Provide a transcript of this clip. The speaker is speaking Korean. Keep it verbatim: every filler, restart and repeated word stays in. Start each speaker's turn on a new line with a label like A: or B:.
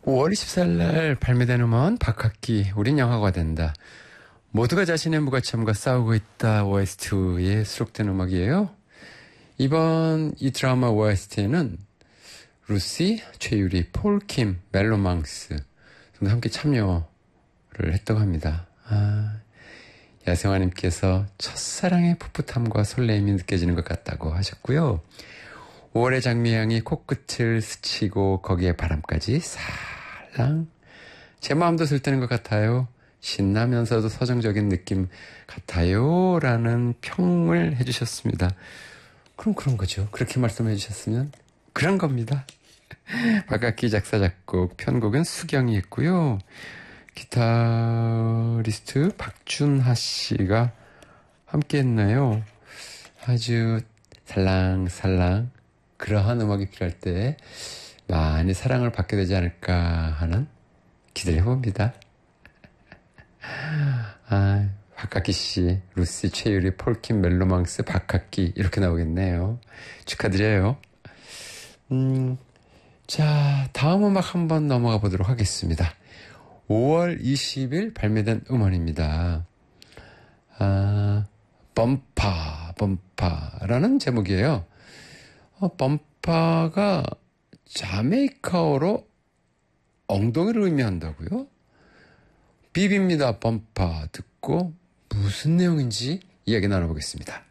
A: 오월 이십사일 날 발매된 음원 박학기 우린 영화가 된다. 모두가 자신의 무가치함과 싸우고 있다 오에스티에 수록된 음악이에요. 이번 이 드라마 오에스티에는 루시, 최유리, 폴킴, 멜로망스 등도 함께 참여를 했다고 합니다. 아, 야생화님께서 첫사랑의 풋풋함과 설레임이 느껴지는 것 같다고 하셨고요. 오월의 장미향이 코끝을 스치고 거기에 바람까지 살랑 제 마음도 들뜨는 것 같아요. 신나면서도 서정적인 느낌 같아요 라는 평을 해주셨습니다. 그럼 그런 거죠. 그렇게 말씀해 주셨으면 그런 겁니다. 박학기 작사 작곡 편곡은 수경이 했고요. 기타리스트 박준하 씨가 함께 했나요? 아주 살랑살랑 그러한 음악이 필요할 때 많이 사랑을 받게 되지 않을까 하는 기대를 해봅니다. 아, 박학기 씨, 루시, 최유리, 폴킴, 멜로망스, 박학기 이렇게 나오겠네요. 축하드려요. 음, 자, 다음 음악 한번 넘어가 보도록 하겠습니다. 오월 이십일 발매된 음원입니다. 아, 범파, 범파라는 제목이에요. 어, 범파가 자메이카어로 엉덩이를 의미한다고요? 비비입니다. 범파 듣고 무슨 내용인지 이야기 나눠보겠습니다.